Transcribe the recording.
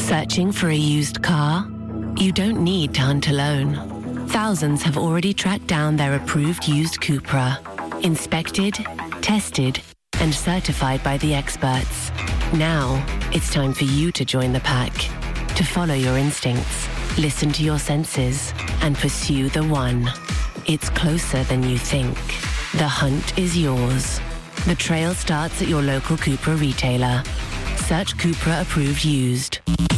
Searching for a used car? You don't need to hunt alone. Thousands have already tracked down their approved used Cupra. Inspected, tested, and certified by the experts. Now, it's time for you to join the pack. To follow your instincts, listen to your senses, and pursue the one. It's closer than you think. The hunt is yours. The trail starts at your local Cupra retailer. Search Cupra Approved Used.